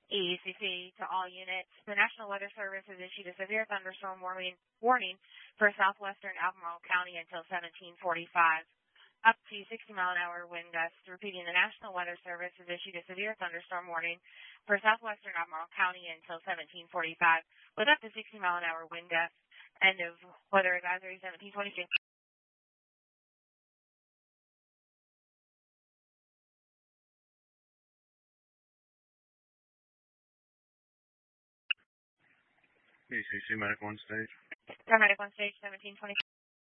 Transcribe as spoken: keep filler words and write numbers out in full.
E C C to all units. The National Weather Service has issued a severe thunderstorm warning, warning for southwestern Albemarle County until seventeen forty-five. Up to sixty mile an hour wind gusts. Repeating, the National Weather Service has issued a severe thunderstorm warning for southwestern Albemarle County until seventeen forty-five with up to sixty mile an hour wind gusts. End of weather advisory seventeen twenty-two. E C C Medic one stage. Paramedic one stage seventeen twenty.